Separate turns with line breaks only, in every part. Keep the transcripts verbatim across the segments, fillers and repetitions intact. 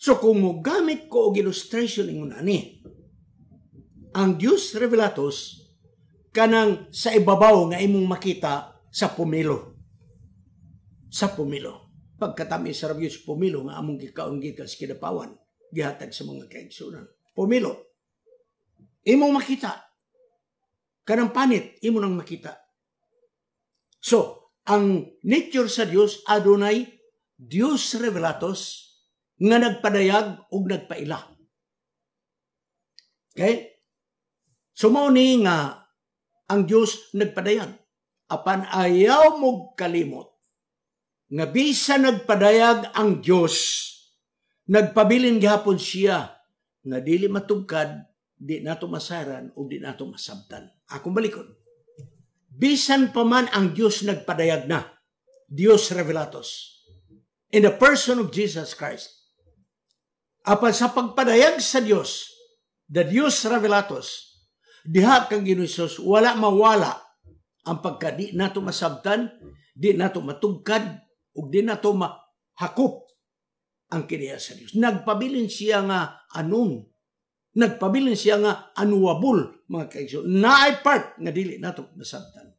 So kung mo gamit ko og illustration ingon ani, ang Dios Revelatos kanang sa ibabaw nga imong makita sa pumilo. Sa pumilo. Pagkatami sa Dios pumilo nga among gikaon gikan sa kinapawan, gihatag sa mga kaigsunan. Pumilo. Imong makita. Kanang panit, imo nang makita. So, ang nature sa Dios adunay Dios Revelatos nga nagpadayag ug nagpaila. Okay? So mao ni nga ang Dios nagpadayag apan ayaw mo kalimot nga bisan nagpadayag ang Dios, nagpabilin gihapon siya nga dili matugkad, di nato masaran o di nato masabtan. Akong balikon. Bisan pa man ang Dios nagpadayag na, Dios Revelatos, in the person of Jesus Christ. Apan sa pagpadayag sa Dios, the Dios Revelatos, diha kang Ginoong Hesus, wala mawala ang pagka di nato masabtan, di nato matugkad, ug di nato mahakop ang kiniya sa Dios. Nagpabilin siya nga anon. Nagpabilin siya nga anuwabol, mga kaigsoon. Naay part nga dili nato masabtan.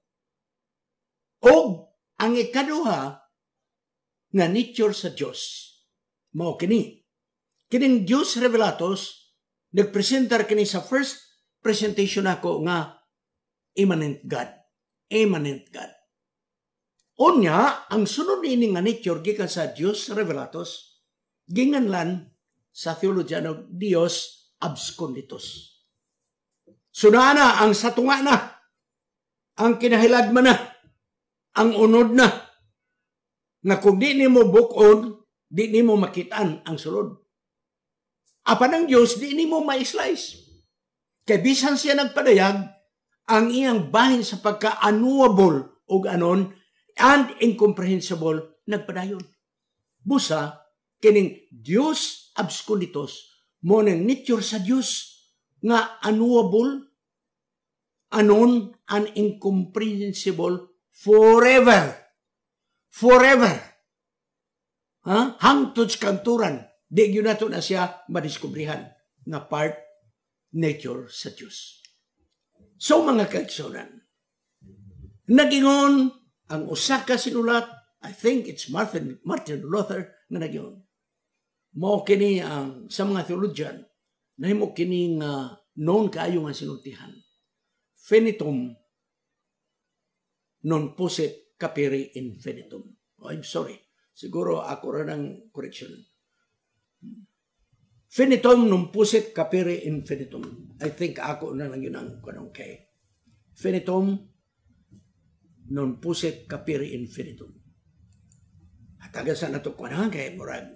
O ang ikaduha nga nature sa Dios mao kini. Kining Dios Revelatos nagpresentar kini sa first presentation ako nga immanent God. Immanent God. Unya, ang sunod ini nga nature gikan sa Dios Revelatos ginganlan sa theologiano Dios absconditus. Sunana ang satunga na, ang kinahilad man na, ang unod na, nga kung di nimo bukod, di nimo makitaan ang sulod. Apan ang Diyos, di nimo ma-slice. Kaya bisan siya nagpadayag, ang iyang bahin sa pagka-unknowable o anon, and incomprehensible, nagpadayon. Busa, kining Diyos absconditus, mo ng nature sa Diyos nga unknowable, anon, and incomprehensible forever. Forever. Ha? Hangtod sa kanturan. Di yun nato na siya madiskubrihan na part nature sa Diyos. So mga kaigsunan, nagingon ang usa ka sinulat, I think it's Martin, Martin Luther na nagingon. Mao kini ang sa mga theologian nahimo kini nga known kaayo nga sinultihan. Finitum non posset capere infinitum. Oh, I'm sorry. Siguro ako ra ng correction. Finitum non posset capere infinitum. I think ako na lang yun ang kanong kay. Finitum non posset capere infinitum. Hataga sa nato kuan kay murag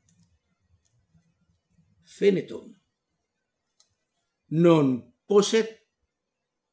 finitum non posset